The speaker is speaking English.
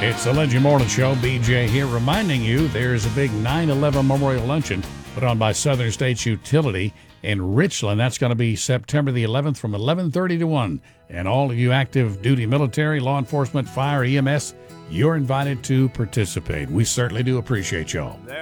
It's the Legend Morning Show. BJ here, reminding you there's a big 9/11 Memorial Luncheon put on by Southern States Utility in Richland. That's going to be September the 11th from 11:30 to 1. And all of you active duty military, law enforcement, fire, EMS, you're invited to participate. We certainly do appreciate y'all.